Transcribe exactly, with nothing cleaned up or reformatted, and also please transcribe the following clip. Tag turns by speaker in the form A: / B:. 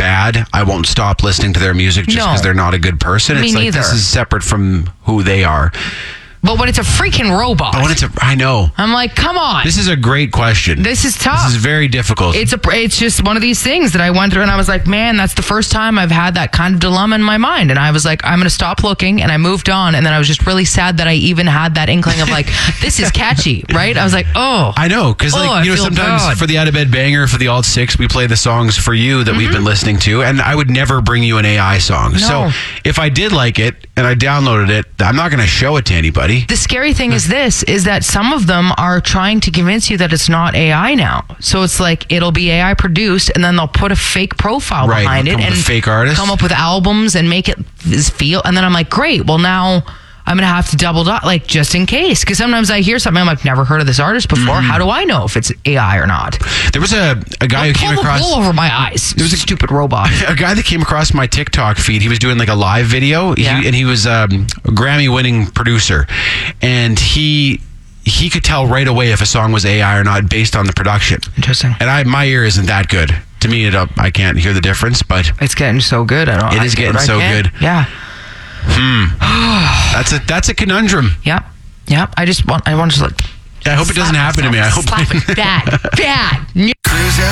A: bad, I won't stop listening to their music just because
B: No.
A: they're not a good person.
B: Me
A: It's like
B: neither.
A: this is separate from who they are.
B: But when it's a freaking robot,
A: But when it's a, I know.
B: I'm like, come on.
A: This is a great question.
B: This is tough.
A: This is very difficult.
B: It's a. It's just one of these things that I went through, and I was like, man, that's the first time I've had that kind of dilemma in my mind. And I was like, I'm going to stop looking, and I moved on. And then I was just really sad that I even had that inkling of like, this is catchy, right? I was like, oh,
A: I know, because
B: Oh, I
A: like you know,
B: feel
A: sometimes
B: bad.
A: for the Out of Bed Banger, for the Alt Six, we play the songs for you that
B: Mm-hmm.
A: we've been listening to, and I would never bring you an A I song. So if I did like it and I downloaded it, I'm not going to show it to anybody.
B: The scary thing is this, is that some of them are trying to convince you that it's not A I now. So it's like, it'll be A I produced, and then they'll put a fake profile
A: Right,
B: behind
A: come
B: it
A: up
B: and
A: with fake artists.
B: come up with albums and make it this feel. And then I'm like, great, well now I'm going to have to double dot, like, just in case. Because sometimes I hear something, I'm like, never heard of this artist before.
A: Mm-hmm.
B: How do I know if it's A I or not?
A: There was a, a guy who
B: Pull
A: came
B: the
A: across
B: wool over my eyes. It was a stupid robot.
A: a guy that came across my TikTok feed. He was doing like a live video,
B: Yeah.
A: he, and he was um, a Grammy-winning producer, and he he could tell right away if a song was A I or not based on the production.
B: Interesting.
A: And I, my ear isn't that good. To me, it, uh, I can't hear the difference, but
B: It's getting so good. I don't.
A: It
B: I
A: is
B: do
A: getting
B: what I
A: so
B: can.
A: good.
B: Yeah.
A: that's a that's a conundrum.
B: Yep. Yep. I just want. I want to like.
A: I hope it doesn't
B: slap
A: happen to me. I
B: myself,
A: hope
B: slap it bad, bad.
C: Cruise